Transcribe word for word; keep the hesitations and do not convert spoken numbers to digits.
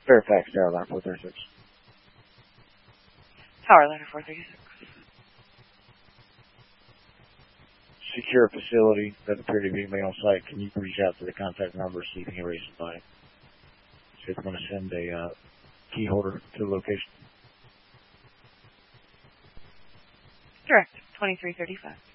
Fairfax, Carolina, four thirty-six. Tower letter four thirty-six. Secure facility that appear to be male site. Can you reach out to the contact number, see if you can raise somebody? So if you want to send a uh, key holder to the location. Direct, twenty-three thirty-five.